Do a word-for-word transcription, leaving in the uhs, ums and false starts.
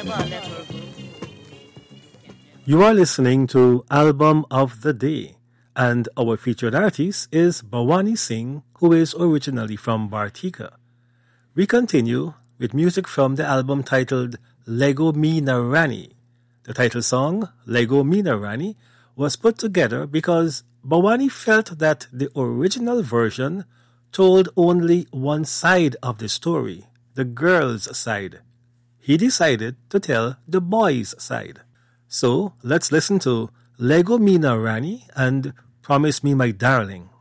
You are listening to Album of the Day, and our featured artist is Bhawani Singh, who is originally from Bartika. We continue with music from the album titled Lego Meena Rani. The title song, Lego Meena Rani, was put together because Bhawani felt that the original version told only one side of the story, the girl's side. He decided to tell the boy's side. So let's listen to Lego Meena Rani and Promise Me My Darling.